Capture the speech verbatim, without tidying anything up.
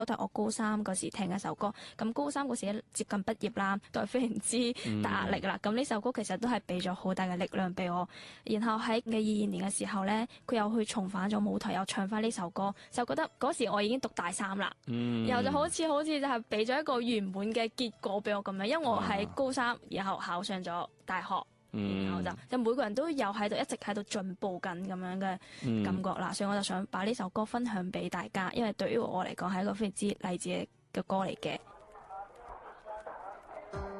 都係我高三嗰時聽嘅一首歌。咁高三嗰時接近畢業啦，都係非常之大壓力啦。咁呢、嗯、首歌其實都係俾咗好大嘅力量俾我。然後喺嘅二二年嘅時候咧，佢又去重返咗舞台，又唱翻呢首歌，就覺得嗰時我已經讀大三啦。嗯、然後就好似好似就係俾咗一個圓滿嘅結果俾我咁樣，因為我喺高三，然後考上咗大學。嗯、然後就就每個人都有喺度一直喺度進步緊咁樣嘅感覺啦，嗯、所以我就想把呢首歌分享俾大家，因為對於我嚟講係一個非常之勵志嘅歌嚟嘅。